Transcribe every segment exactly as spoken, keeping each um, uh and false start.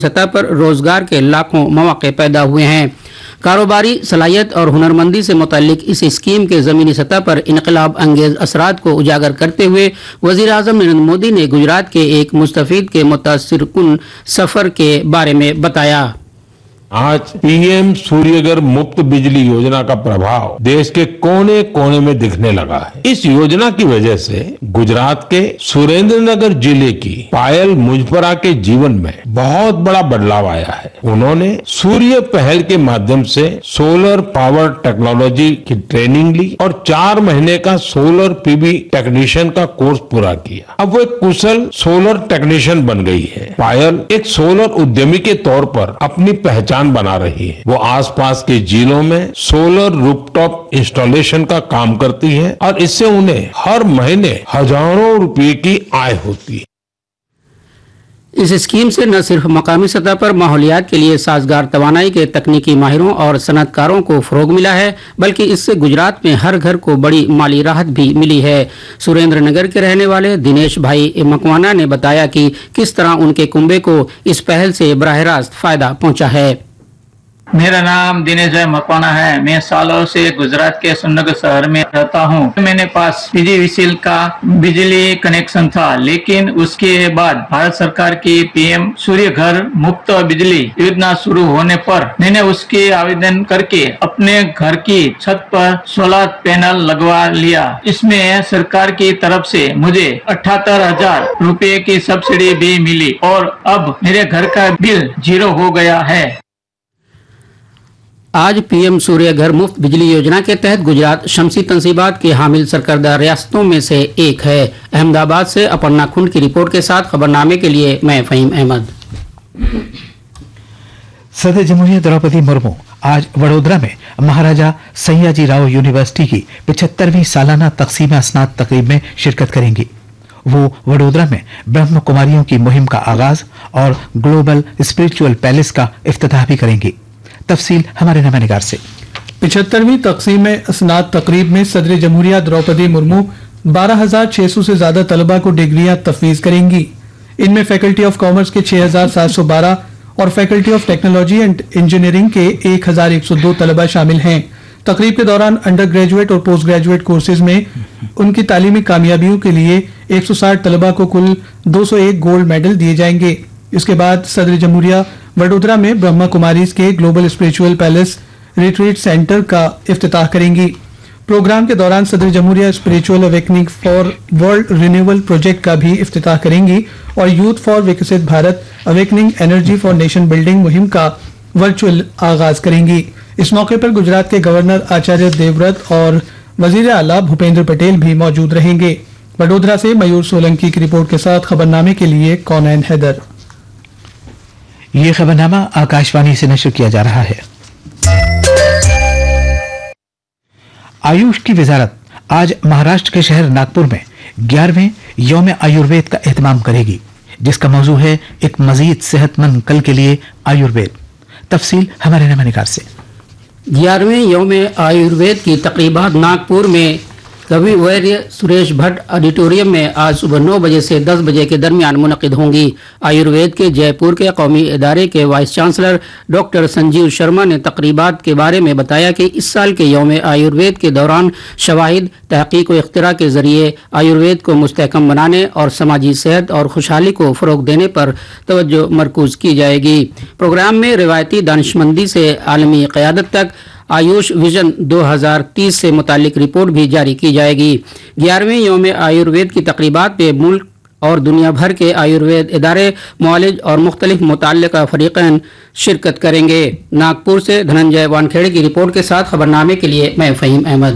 सतह पर रोजगार के लाखों मौके पैदा हुए हैं। कारोबारी सलाहियत और हुनरमंदी से मुतल्लिक इस स्कीम के ज़मीनी सतह पर इनकलाब अंगेज असरात को उजागर करते हुए वज़ीर आज़म नरेंद्र मोदी ने गुजरात के एक मुस्तफ़ीद के मुतासिरकुन सफ़र के बारे में बताया। आज पीएम सूर्यघर मुफ्त बिजली योजना का प्रभाव देश के कोने कोने में दिखने लगा है। इस योजना की वजह से गुजरात के सुरेंद्रनगर जिले की पायल मुजपरा के जीवन में बहुत बड़ा बदलाव आया है। उन्होंने सूर्य पहल के माध्यम से सोलर पावर टेक्नोलॉजी की ट्रेनिंग ली और चार महीने का सोलर पीवी टेक्नीशियन का कोर्स पूरा किया। अब वो एक कुशल सोलर टेक्नीशियन बन गई है। पायल एक सोलर उद्यमी के तौर पर अपनी पहचान बना रही है। वो आसपास के जिलों में सोलर रूफटॉप इंस्टॉलेशन का काम करती है और इससे उन्हें हर महीने हजारों रुपए की आय होती है। इस स्कीम से न सिर्फ मकामी सतह पर माहौलियात के लिए साजगार तवानाई के तकनीकी माहिरों और सनतकारों को फरोग मिला है, बल्कि इससे गुजरात में हर घर को बड़ी माली राहत भी मिली है। सुरेंद्र नगर के रहने वाले दिनेश भाई मकवाना ने बताया कि किस तरह उनके कुंबे को इस पहल से बराह रास्त फायदा पहुंचा है। मेरा नाम दिनेश भाई मकवाना है। मैं सालों से गुजरात के सुरेंद्रनगर शहर में रहता हूँ। मेरे पास पीजीवीसीएल का बिजली कनेक्शन था, लेकिन उसके बाद भारत सरकार की पीएम सूर्य घर मुफ्त बिजली योजना शुरू होने पर मैंने उसके आवेदन करके अपने घर की छत पर सोलर पैनल लगवा लिया। इसमें सरकार की तरफ से मुझे अठहत्तर हजार रूपए की सब्सिडी भी मिली और अब मेरे घर का बिल जीरो हो गया है। आज पीएम सूर्य घर मुफ्त बिजली योजना के तहत गुजरात शमसी तंसीबात की हामिल सरकर्दा रियासतों में से एक है। अहमदाबाद से अपर्णा खुंड की रिपोर्ट के साथ खबरनामे के लिए मैं फहीम अहमद। सदर जमहूरिया द्रौपदी मुर्मू आज वडोदरा में महाराजा सयाजी राव यूनिवर्सिटी की पिछहत्तरवीं सालाना तकसीम असनाद तकरीब में शिरकत करेंगी। वो वडोदरा में ब्रह्म कुमारियों की मुहिम का आगाज और ग्लोबल स्पिरिचुअल पैलेस का इफ्तिताह भी करेंगी। तफसील हमारे नमानिगार से। पिछहत्तरवीं तकसीम असनाद तकरीब में सदर जमहूरिया द्रौपदी मुर्मू बारह हजार छह सौ से ज्यादा तलबा को डिग्रियां तफवीज करेंगी। इनमें फैकल्टी ऑफ कॉमर्स के छह हजार सात सौ बारह और faculty of technology and engineering के एक हजार एक सौ दो तलबा शामिल हैं। तकरीब के दौरान अंडर ग्रेजुएट और पोस्ट ग्रेजुएट कोर्सेज में उनकी तालीमी कामयाबियों के लिए एक सौ साठ तलबा को कुल दो सौ एक गोल्ड मेडल दिए जाएंगे। इसके बाद सदर जमहूरिया वडोदरा में ब्रह्मा कुमारीज के global spiritual palace retreat centre का इफ्तिताह करेंगी। प्रोग्राम के दौरान सदर जमहूरिया spiritual awakening for world renewal project का भी इफ्तिताह करेंगी और यूथ फॉर विकसित Bharat awakening energy for nation building मुहिम का वर्चुअल आगाज करेंगी। इस मौके पर गुजरात के गवर्नर आचार्य देवव्रत और वजीर आला भूपेंद्र पटेल भी मौजूद रहेंगे। वडोदरा से मयूर सोलंकी की रिपोर्ट के साथ खबरनामे के लिए कौनैन हैदर। ये खबरनामा आकाशवाणी से नशर किया जा रहा है। आयुष की वजारत आज महाराष्ट्र के शहर नागपुर में ग्यारहवें यौम आयुर्वेद का एहतमाम करेगी, जिसका मौजू है एक मजीद सेहतमंद कल के लिए आयुर्वेद। तफसील हमारे नमानिगार से। ग्यारहवें यौम आयुर्वेद की तकरीबात नागपुर में कवि वैर्य सुरेश भट्ट ऑडिटोरियम में आज सुबह नौ बजे से दस बजे के दरमियान मुनक़िद होंगी। आयुर्वेद के जयपुर के कौमी इदारे के vice chancellor doctor Sanjeev Sharma ने तकरीबात के बारे में बताया कि इस साल के यौम आयुर्वेद के दौरान शवाहिद, तहकीक व इख्तिरा के जरिए आयुर्वेद को मुस्तहकम बनाने और समाजी सेहत और खुशहाली को फ़रोग देने पर तवज्जो मरकूज़ की जाएगी। प्रोग्राम में रिवायती दानिशमंदी से आलमी क़यादत तक आयुष विजन दो हज़ार तीस से मुतालिक रिपोर्ट भी जारी की जाएगी। ग्यारहवें यौम आयुर्वेद की तकरीबात में मुल्क और दुनिया भर के आयुर्वेद इदारे, मुआलिज और मुख्तलिफ मुतल्लिका फरीक़ैन शिरकत करेंगे। नागपुर से धनंजय वानखेड़े की रिपोर्ट के साथ खबरनामे के लिए मैं फहीम अहमद।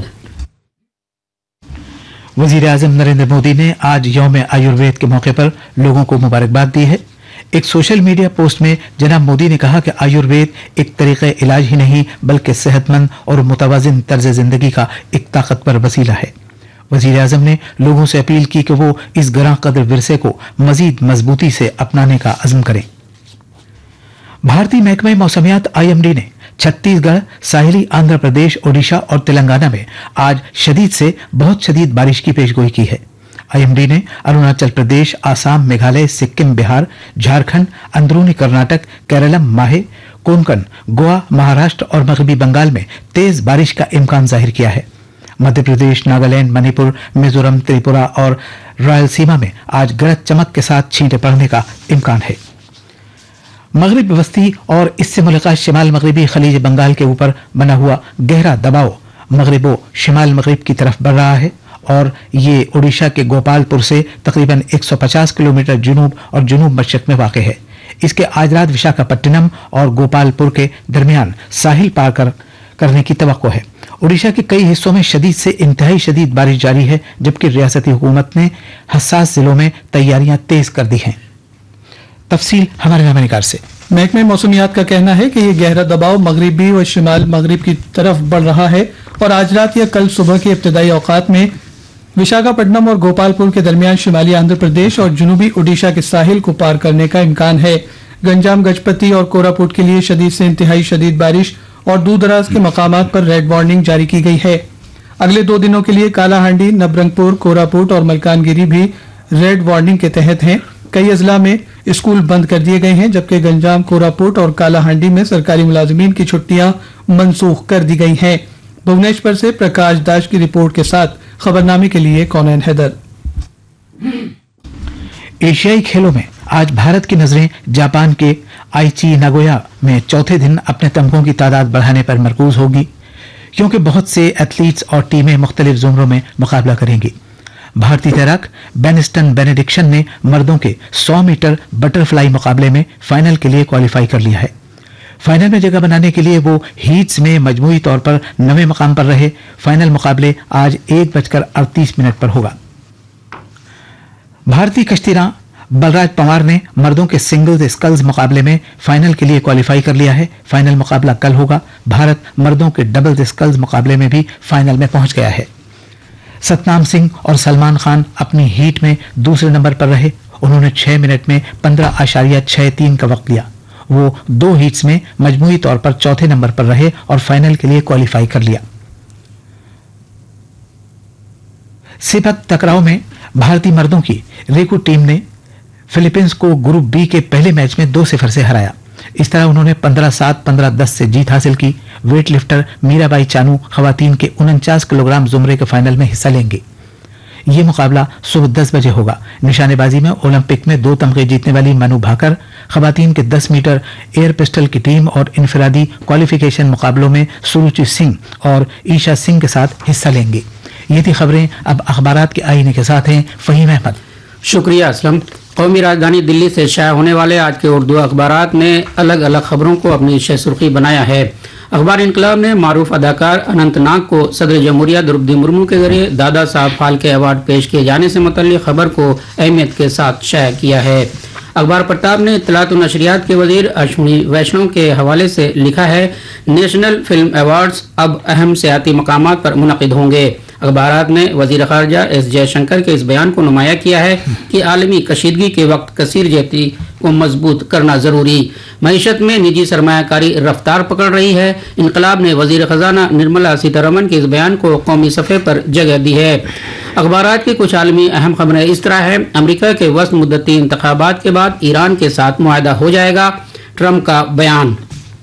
वजीर आज़म नरेंद्र मोदी ने आज यौम आयुर्वेद के मौके पर लोगों को मुबारकबाद दी है। एक सोशल मीडिया पोस्ट में जनाब मोदी ने कहा कि आयुर्वेद एक तरीक़े इलाज ही नहीं बल्कि सेहतमंद और मुतवाज़िन तर्ज ज़िंदगी का एक ताकतवर वसीला है। वज़ीर आज़म ने लोगों से अपील की कि वो इस गरां कदर विरसे को मजीद मजबूती से अपनाने का अज़्म करें। भारतीय महकमे मौसमियात आई एम डी ने छत्तीसगढ़, साहिली आंध्र प्रदेश, ओडिशा और तेलंगाना में आज शदीद से बहुत शदीद बारिश की पेशगोई की है। आईएमडी ने अरुणाचल प्रदेश, आसाम, मेघालय, सिक्किम, बिहार, झारखंड, अंदरूनी कर्नाटक, केरलम, माहे, कोंकण, गोवा, महाराष्ट्र और मगरबी बंगाल में तेज बारिश का इम्कान जाहिर किया है। मध्य प्रदेश, नागालैंड, मणिपुर, मिजोरम, त्रिपुरा और रायलसीमा में आज गरज चमक के साथ छींटे पड़ने का इम्कान है। मगरिब वस्ती और इससे मुल्कात शिमाल मगरबी खलीज बंगाल के ऊपर बना हुआ गहरा दबाव मगरिबो शिमाल मगरिब की तरफ बढ़ रहा है और ये ओडिशा के गोपालपुर से तकरीबन एक सौ पचास किलोमीटर जुनूब और जुनूब मशरक में वाक़ है। इसके आज रात विशाखापट्टनम और गोपालपुर के दरमियान साहिल पार कर, करने की तवक्को है। ओडिशा के कई हिस्सों में शदीद से इंतहाई शदीद बारिश जारी है, जबकि रियासती हुकूमत ने हसास जिलों में तैयारियां तेज कर दी हैं। तफसील हमारे नवानिकार से। महकमे मौसमियात का कहना है कि यह गहरा दबाव मगरिबी व शिमाल मगरिब की तरफ बढ़ रहा है और आज रात या कल सुबह के इब्तदाई औकात में विशाखापट्टनम और गोपालपुर के दरमियान शिमाली आंध्र प्रदेश और जुनूबी ओडिशा के साहिल को पार करने का इम्कान है। गंजाम, गजपति और कोरापुट के लिए शदीद से इंतहाई शदीद बारिश और दूर दराज के मकामात पर रेड वार्निंग जारी की गई है। अगले दो दिनों के लिए कालाहांडी, नबरंगपुर, कोरापुट और मलकानगिरी भी रेड वार्निंग के तहत हैं। कई अजला में स्कूल बंद कर दिए गए हैं, जबकि गंजाम, कोरापुट और कालाहांडी में सरकारी मुलाजिमीन की छुट्टियां मनसूख कर दी गई हैं। भुवनेश्वर से प्रकाश दास की रिपोर्ट के साथ खबरनामे के लिए कौनैन हैदर। एशियाई खेलों में आज भारत की नजरें जापान के आईची नागोया में चौथे दिन अपने तमगों की तादाद बढ़ाने पर मरकूज होगी, क्योंकि बहुत से एथलीट्स और टीमें मुख्तलिफ जुमरों में मुकाबला करेंगी। भारतीय तैराक बेनिस्टन बेनेडिक्शन ने मर्दों के सौ मीटर बटरफ्लाई मुकाबले में फाइनल के लिए क्वालिफाई कर लिया है। फाइनल में जगह बनाने के लिए वो हीट्स में मजमूई तौर पर नवे मकाम पर रहे। फाइनल मुकाबले आज एक बजकर अड़तीस मिनट पर होगा। भारतीय कश्तीरां बलराज पंवार ने मर्दों के सिंगल्स स्कल्स मुकाबले में फाइनल के लिए क्वालिफाई कर लिया है। फाइनल मुकाबला कल होगा। भारत मर्दों के डबल्स स्कल्स मुकाबले में भी फाइनल में पहुंच गया है। सतनाम सिंह और सलमान खान अपनी हीट में दूसरे नंबर पर रहे। उन्होंने छह मिनट में पंद्रह आशारिया छह तीन का वक्त लिया। वो दो हीट्स में मजमूई तौर पर चौथे नंबर पर रहे और फाइनल के लिए क्वालिफाई कर लिया। सिपक टकराव में भारतीय मर्दों की रेकू टीम ने फिलीपींस को ग्रुप बी के पहले मैच में दो सिफर से हराया। इस तरह उन्होंने पंद्रह सात, पंद्रह दस से जीत हासिल की। वेट लिफ्टर मीराबाई चानू खवातीन के उनचास किलोग्राम जुमरे के फाइनल में हिस्सा लेंगी। ये मुकाबला सुबह दस बजे होगा। निशानेबाजी में ओलंपिक में दो तमगे जीतने वाली मनु भाकर खवातीन के दस मीटर एयर पिस्टल की टीम और इनफरादी क्वालिफिकेशन मुकाबलों में सुरुचि सिंह और ईशा सिंह के साथ हिस्सा लेंगी। ये थी खबरें। अब अखबारात के आईने के साथ हैं फहीम अहमद। शुक्रिया असलम। कौमी राजधानी दिल्ली से शाया होने वाले आज के उर्दू अखबारात ने अलग अलग खबरों को अपनी शह सुर्खी बनाया है। अखबार इनकलाब ने मारूफ अदाकार अनंतनाग को सदर जमहूरिया द्रौपदी मुर्मू के जरिए दादा साहब फाल्के अवार्ड पेश किए जाने से मुतल्लिक खबर को अहमियत के साथ शाया किया है। अखबार प्रताप ने इत्तलात व नशरियात के वजीर अश्विनी वैष्णव के हवाले से लिखा है, नेशनल फिल्म अवार्ड्स अब अहम सियाती मकामात पर मुनक़िद होंगे। अखबारात ने वजीर खारजा एस जयशंकर के इस बयान को नुमाया किया है कि आलमी कशीदगी के वक्त कसीर जेती को मजबूत करना जरूरी। मईशत में निजी सरमायाकारी रफ्तार पकड़ रही है। इनकलाब ने वजीर खजाना निर्मला सीतारमन के इस बयान को कौमी सफ़े पर जगह दी है। अखबारात की कुछ आलमी अहम खबरें इस तरह है, अमरीका के वस्त मुद्दती इंतखाबात के बाद ईरान के साथ मुआहदा हो जाएगा, ट्रंप का बयान।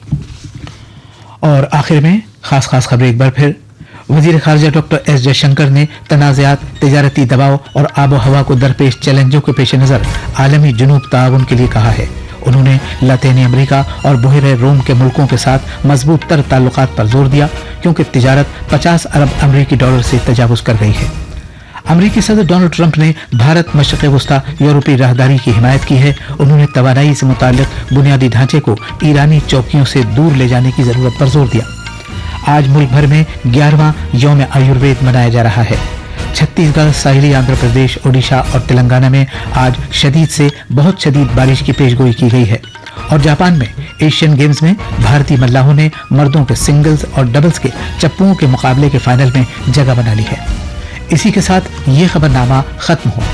और आखिर में खास खास खबरें एक बार फिर। वजीर खारजा डॉक्टर एस जयशंकर ने तनाज़ात, तिजारती दबाव और आबो हवा को दरपेश चैलेंजों के पेश नज़र आलमी जुनूब ताउन के लिए कहा है। उन्होंने लातीनी अमेरिका और बहरे रोम के मुल्कों के साथ मजबूत तर ताल्लुकात पर जोर दिया, क्योंकि तिजारत पचास अरब अमरीकी डॉलर से तजावुज कर गई है। अमरीकी सदर डोनाल्ड ट्रंप ने भारत मशरक़ वस्ता यूरोपीय राहदारी की हिमायत की है। उन्होंने तवानाई से मुताल्लिक़ बुनियादी ढांचे को ईरानी चौकियों से दूर ले जाने की ज़रूरत पर जोर दिया। आज मुल्क भर में ग्यारहवां यौम आयुर्वेद मनाया जा रहा है। छत्तीसगढ़, साहिली आंध्र प्रदेश, ओडिशा और तेलंगाना में आज शदीद से बहुत शदीद बारिश की पेशगोई की गई है। और जापान में एशियन गेम्स में भारतीय मल्लाहों ने मर्दों के सिंगल्स और डबल्स के चप्पुओं के मुकाबले के फाइनल में जगह बना ली है। इसी के साथ ये खबरनामा खत्म हुआ।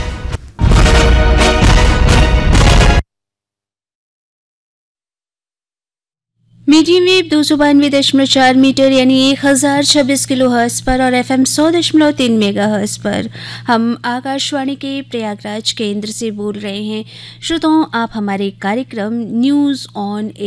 मीडियम वेव दो सौ बानवे दशमलव चार मीटर यानी एक हजार छब्बीस किलो हर्ट्ज पर और एफ एम सौ दशमलव तीन मेगा हर्ट्ज पर हम आकाशवाणी के प्रयागराज केंद्र से बोल रहे हैं। श्रोताओं, आप हमारे कार्यक्रम न्यूज़ ऑन